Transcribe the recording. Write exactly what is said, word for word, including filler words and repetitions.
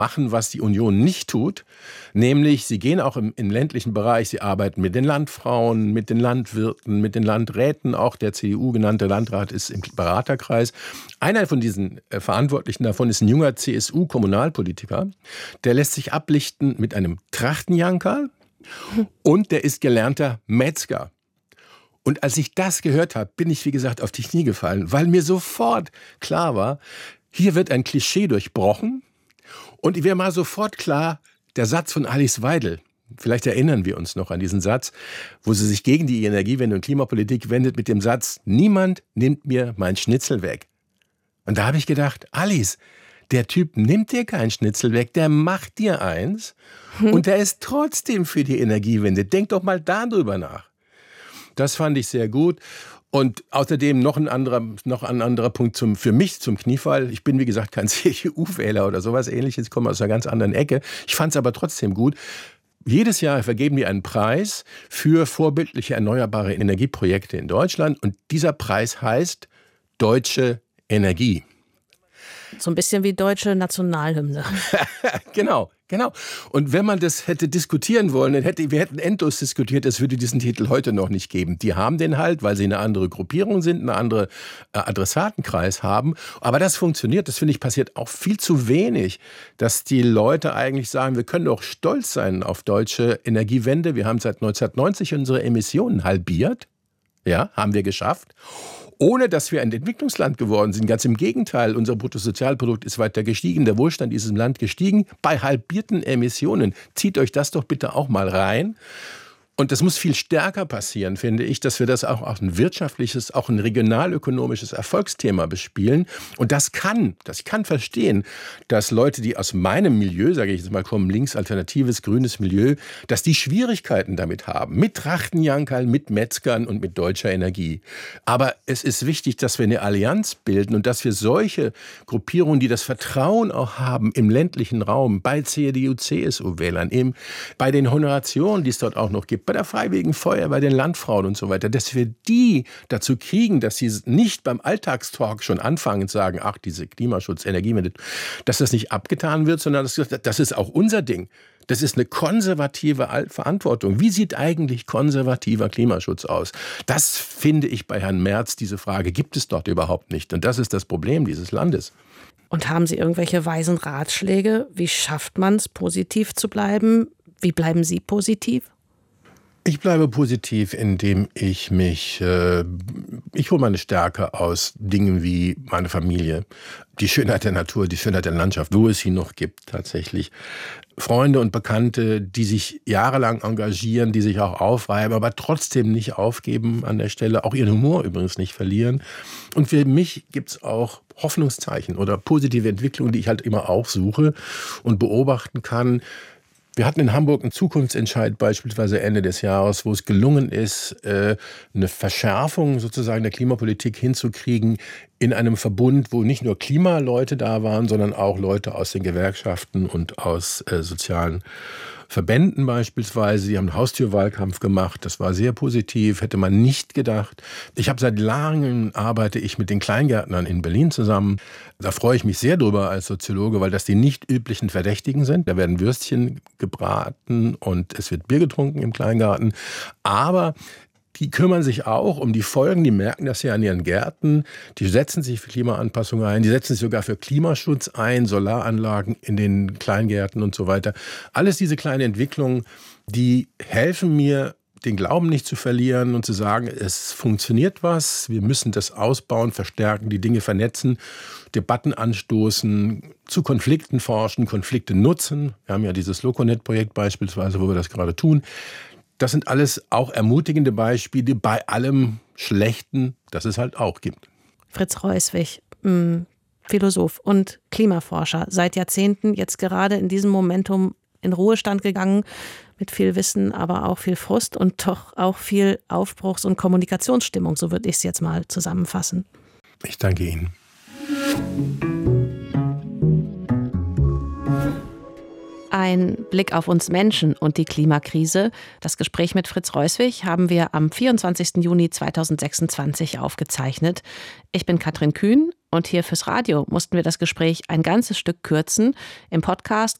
machen, was die Union nicht tut, nämlich sie gehen auch im, im ländlichen Bereich, sie arbeiten mit den Landfrauen, mit den Landwirten, mit den Landräten, auch der C D U genannte Landrat ist im Beraterkreis. Einer von diesen äh, Verantwortlichen davon ist ein junger C S U-Kommunalpolitiker, der lässt sich ablichten mit einem Trachtenjankerl und der ist gelernter Metzger. Und als ich das gehört habe, bin ich, wie gesagt, auf die Knie gefallen, weil mir sofort klar war, hier wird ein Klischee durchbrochen. Und mir war sofort klar, der Satz von Alice Weidel, vielleicht erinnern wir uns noch an diesen Satz, wo sie sich gegen die Energiewende und Klimapolitik wendet mit dem Satz, niemand nimmt mir mein Schnitzel weg. Und da habe ich gedacht, Alice, der Typ nimmt dir kein Schnitzel weg, der macht dir eins hm. und der ist trotzdem für die Energiewende. Denk doch mal darüber nach. Das fand ich sehr gut. Und außerdem noch ein anderer, noch ein anderer Punkt zum, für mich zum Kniefall. Ich bin, wie gesagt, kein C D U-Wähler oder sowas Ähnliches, komme aus einer ganz anderen Ecke. Ich fand es aber trotzdem gut. Jedes Jahr vergeben die einen Preis für vorbildliche erneuerbare Energieprojekte in Deutschland. Und dieser Preis heißt Deutsche Energie. So ein bisschen wie deutsche Nationalhymne. Genau, genau. Und wenn man das hätte diskutieren wollen, dann hätte, wir hätten endlos diskutiert, es würde diesen Titel heute noch nicht geben. Die haben den halt, weil sie eine andere Gruppierung sind, einen anderen äh, Adressatenkreis haben. Aber das funktioniert, das finde ich passiert auch viel zu wenig, dass die Leute eigentlich sagen, wir können doch stolz sein auf deutsche Energiewende. Wir haben seit neunzehnhundertneunzig unsere Emissionen halbiert. Ja, haben wir geschafft. Ohne dass wir ein Entwicklungsland geworden sind. Ganz im Gegenteil, unser Bruttosozialprodukt ist weiter gestiegen, der Wohlstand in diesem Land gestiegen, bei halbierten Emissionen. Zieht euch das doch bitte auch mal rein. Und das muss viel stärker passieren, finde ich, dass wir das auch, auch ein wirtschaftliches, auch ein regionalökonomisches Erfolgsthema bespielen. Und das kann, das kann verstehen, dass Leute, die aus meinem Milieu, sage ich jetzt mal, kommen, links, alternatives, grünes Milieu, dass die Schwierigkeiten damit haben. Mit Trachtenjankerl, mit Metzgern und mit deutscher Energie. Aber es ist wichtig, dass wir eine Allianz bilden und dass wir solche Gruppierungen, die das Vertrauen auch haben im ländlichen Raum, bei C D U, C S U-Wählern, eben bei den Honorationen, die es dort auch noch gibt, bei der Freiwilligen Feuerwehr, bei den Landfrauen und so weiter, dass wir die dazu kriegen, dass sie nicht beim Alltagstalk schon anfangen und sagen, ach, diese Klimaschutz, Energiewende, dass das nicht abgetan wird, sondern das, das ist auch unser Ding. Das ist eine konservative Verantwortung. Wie sieht eigentlich konservativer Klimaschutz aus? Das finde ich bei Herrn Merz, diese Frage gibt es dort überhaupt nicht. Und das ist das Problem dieses Landes. Und haben Sie irgendwelche weisen Ratschläge? Wie schafft man es, positiv zu bleiben? Wie bleiben Sie positiv? Ich bleibe positiv, indem ich mich, äh, ich hole meine Stärke aus Dingen wie meine Familie, die Schönheit der Natur, die Schönheit der Landschaft, wo es sie noch gibt tatsächlich. Freunde und Bekannte, die sich jahrelang engagieren, die sich auch aufreiben, aber trotzdem nicht aufgeben an der Stelle, auch ihren Humor übrigens nicht verlieren. Und für mich gibt's auch Hoffnungszeichen oder positive Entwicklungen, die ich halt immer auch suche und beobachten kann. Wir hatten in Hamburg einen Zukunftsentscheid beispielsweise Ende des Jahres, wo es gelungen ist, eine Verschärfung sozusagen der Klimapolitik hinzukriegen in einem Verbund, wo nicht nur Klimaleute da waren, sondern auch Leute aus den Gewerkschaften und aus äh, sozialen Verbänden beispielsweise. Die haben einen Haustürwahlkampf gemacht. Das war sehr positiv, hätte man nicht gedacht. Ich habe seit langem arbeite ich mit den Kleingärtnern in Berlin zusammen. Da freue ich mich sehr drüber als Soziologe, weil das die nicht üblichen Verdächtigen sind. Da werden Würstchen gebraten und es wird Bier getrunken im Kleingarten. Aber die kümmern sich auch um die Folgen, die merken das ja an ihren Gärten, die setzen sich für Klimaanpassung ein, die setzen sich sogar für Klimaschutz ein, Solaranlagen in den Kleingärten und so weiter. Alles diese kleinen Entwicklungen, die helfen mir, den Glauben nicht zu verlieren und zu sagen, es funktioniert was, wir müssen das ausbauen, verstärken, die Dinge vernetzen, Debatten anstoßen, zu Konflikten forschen, Konflikte nutzen. Wir haben ja dieses Loconet-Projekt beispielsweise, wo wir das gerade tun. Das sind alles auch ermutigende Beispiele bei allem Schlechten, das es halt auch gibt. Fritz Reuswig, Philosoph und Klimaforscher, seit Jahrzehnten, jetzt gerade in diesem Momentum in Ruhestand gegangen, mit viel Wissen, aber auch viel Frust und doch auch viel Aufbruchs- und Kommunikationsstimmung, so würde ich es jetzt mal zusammenfassen. Ich danke Ihnen. Ein Blick auf uns Menschen und die Klimakrise. Das Gespräch mit Fritz Reuswig haben wir am vierundzwanzigsten Juni zweitausendsechsundzwanzig aufgezeichnet. Ich bin Katrin Kühn. Und hier fürs Radio mussten wir das Gespräch ein ganzes Stück kürzen. Im Podcast